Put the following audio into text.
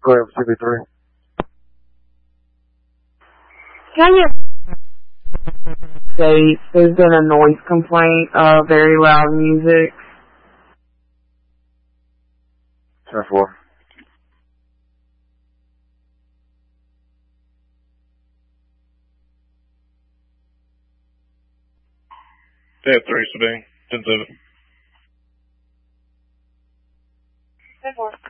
Go ahead, CB3. Can you say there's been a noise complaint of very loud music? 10-4. They have 3, Sabine. 10-7. 10-4.